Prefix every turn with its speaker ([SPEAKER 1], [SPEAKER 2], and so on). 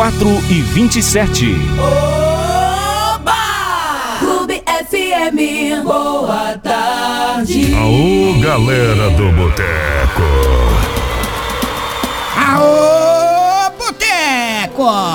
[SPEAKER 1] 4h27.
[SPEAKER 2] Oba! Clube FM, boa tarde.
[SPEAKER 3] Aô, galera do Boteco.
[SPEAKER 4] Aô, Boteco!